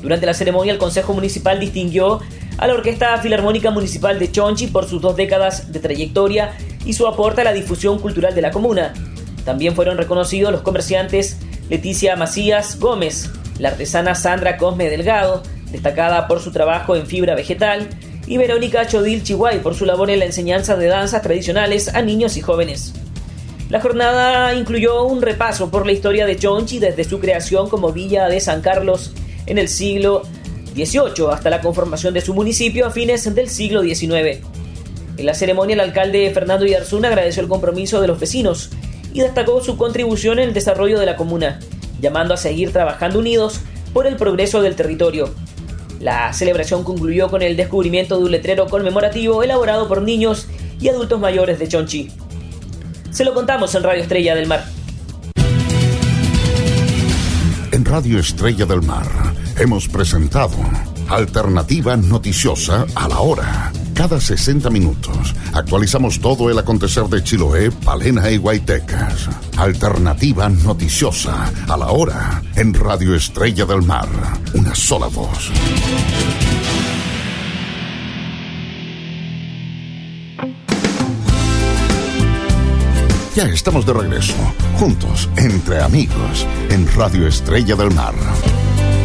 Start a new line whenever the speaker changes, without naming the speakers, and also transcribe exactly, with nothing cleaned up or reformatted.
Durante la ceremonia, el Consejo Municipal distinguió a la Orquesta Filarmónica Municipal de Chonchi por sus dos décadas de trayectoria y su aporte a la difusión cultural de la comuna. También fueron reconocidos los comerciantes Leticia Macías Gómez, la artesana Sandra Cosme Delgado, destacada por su trabajo en fibra vegetal, y Verónica Chodil Chihuay por su labor en la enseñanza de danzas tradicionales a niños y jóvenes. La jornada incluyó un repaso por la historia de Chonchi desde su creación como Villa de San Carlos en el siglo dieciocho hasta la conformación de su municipio a fines del siglo diecinueve. En la ceremonia, el alcalde Fernando Yarzún agradeció el compromiso de los vecinos y destacó su contribución en el desarrollo de la comuna, llamando a seguir trabajando unidos por el progreso del territorio. La celebración concluyó con el descubrimiento de un letrero conmemorativo elaborado por niños y adultos mayores de Chonchi. Se lo contamos en Radio Estrella del Mar.
En Radio Estrella del Mar hemos presentado Alternativa Noticiosa a la Hora. Cada sesenta minutos actualizamos todo el acontecer de Chiloé, Palena y Guaytecas. Alternativa Noticiosa a la Hora en Radio Estrella del Mar. Una sola voz. Ya estamos de regreso, juntos, entre amigos, en Radio Estrella del Mar.